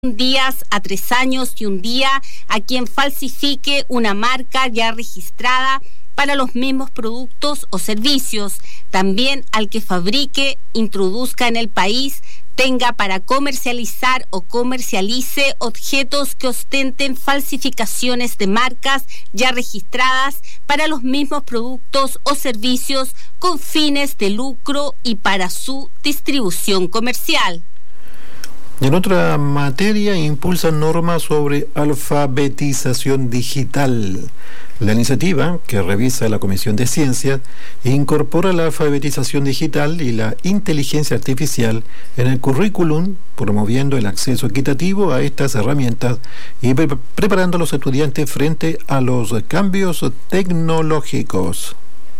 días a 3 años y un día a quien falsifique una marca ya registrada para los mismos productos o servicios. También al que fabrique, introduzca en el país, tenga para comercializar o comercialice objetos que ostenten falsificaciones de marcas ya registradas para los mismos productos o servicios con fines de lucro y para su distribución comercial. En otra materia, impulsan normas sobre alfabetización digital. La iniciativa, que revisa la Comisión de Ciencias, incorpora la alfabetización digital y la inteligencia artificial en el currículum, promoviendo el acceso equitativo a estas herramientas y preparando a los estudiantes frente a los cambios tecnológicos.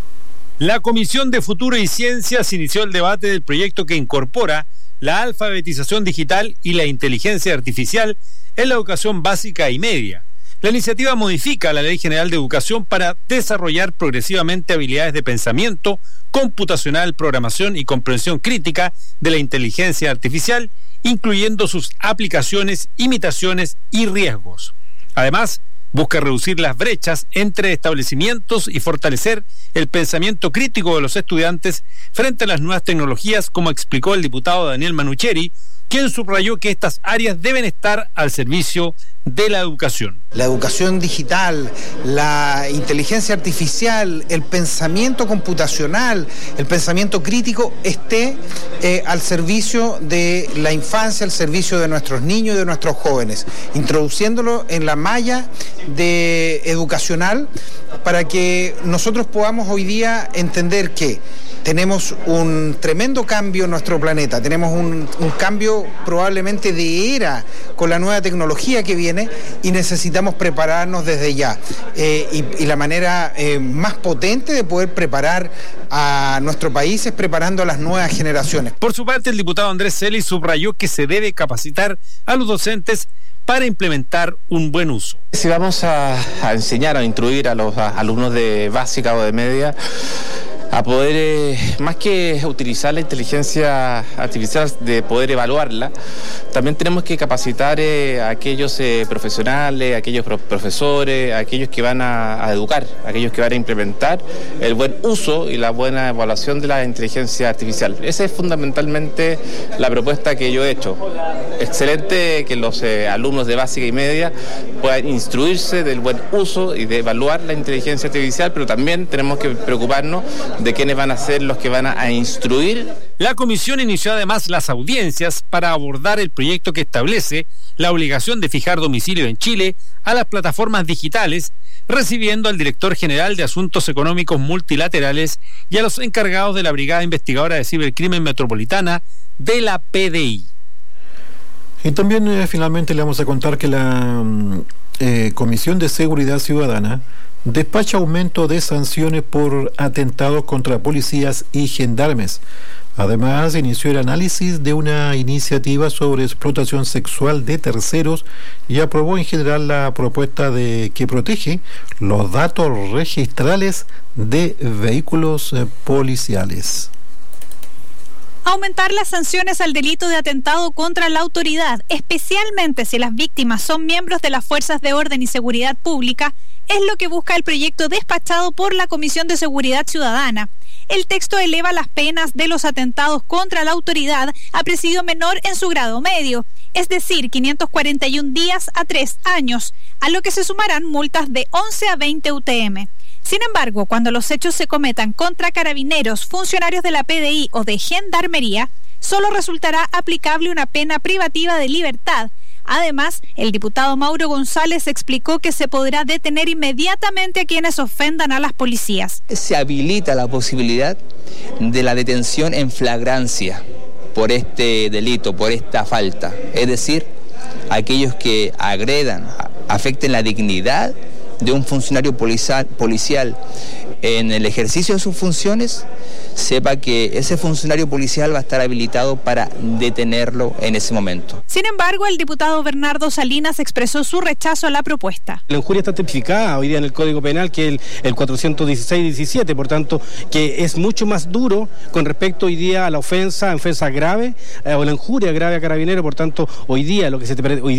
La Comisión de Futuro y Ciencias inició el debate del proyecto que incorpora la alfabetización digital y la inteligencia artificial en la educación básica y media. La iniciativa modifica la Ley General de Educación para desarrollar progresivamente habilidades de pensamiento, computacional, programación y comprensión crítica de la inteligencia artificial, incluyendo sus aplicaciones, imitaciones y riesgos. Además, busca reducir las brechas entre establecimientos y fortalecer el pensamiento crítico de los estudiantes frente a las nuevas tecnologías, como explicó el diputado Daniel Manucheri, quien subrayó que estas áreas deben estar al servicio de la educación. La educación digital, la inteligencia artificial, el pensamiento computacional, el pensamiento crítico esté al servicio de la infancia, al servicio de nuestros niños y de nuestros jóvenes, introduciéndolo en la malla educacional para que nosotros podamos hoy día entender que tenemos un tremendo cambio en nuestro planeta, tenemos un cambio probablemente de era con la nueva tecnología que viene y necesitamos prepararnos desde ya. Y la manera más potente de poder preparar a nuestro país es preparando a las nuevas generaciones. Por su parte, el diputado Andrés Celis subrayó que se debe capacitar a los docentes para implementar un buen uso. Si vamos a enseñar, a instruir a los alumnos de básica o de media, a poder, más que utilizar la inteligencia artificial, de poder evaluarla, también tenemos que capacitar a aquellos profesionales, a aquellos profesores, a aquellos que van a educar, a aquellos que van a implementar el buen uso y la buena evaluación de la inteligencia artificial. Esa es fundamentalmente la propuesta que yo he hecho. Excelente que los alumnos de básica y media puedan instruirse del buen uso y de evaluar la inteligencia artificial, pero también tenemos que preocuparnos de quiénes van a ser los que van a instruir. La comisión inició además las audiencias para abordar el proyecto que establece la obligación de fijar domicilio en Chile a las plataformas digitales, recibiendo al director general de Asuntos Económicos Multilaterales y a los encargados de la Brigada Investigadora de Cibercrimen Metropolitana de la PDI. Y también finalmente le vamos a contar que la Comisión de Seguridad Ciudadana despacha aumento de sanciones por atentados contra policías y gendarmes. Además, inició el análisis de una iniciativa sobre explotación sexual de terceros y aprobó en general la propuesta que protege los datos registrales de vehículos policiales. Aumentar las sanciones al delito de atentado contra la autoridad, especialmente si las víctimas son miembros de las fuerzas de orden y seguridad pública, es lo que busca el proyecto despachado por la Comisión de Seguridad Ciudadana. El texto eleva las penas de los atentados contra la autoridad a presidio menor en su grado medio, es decir, 541 días a 3 años, a lo que se sumarán multas de 11 a 20 UTM. Sin embargo, cuando los hechos se cometan contra carabineros, funcionarios de la PDI o de Gendarmería, solo resultará aplicable una pena privativa de libertad. Además, el diputado Mauro González explicó que se podrá detener inmediatamente a quienes ofendan a las policías. Se habilita la posibilidad de la detención en flagrancia por este delito, por esta falta. Es decir, aquellos que agredan, afecten la dignidad de un funcionario policial en el ejercicio de sus funciones, sepa que ese funcionario policial va a estar habilitado para detenerlo en ese momento. Sin embargo, el diputado Bernardo Salinas expresó su rechazo a la propuesta. La injuria está tipificada hoy día en el Código Penal, que es el 416-17, por tanto, que es mucho más duro con respecto hoy día a la ofensa grave o la injuria grave a carabinero, por tanto, hoy día lo que se te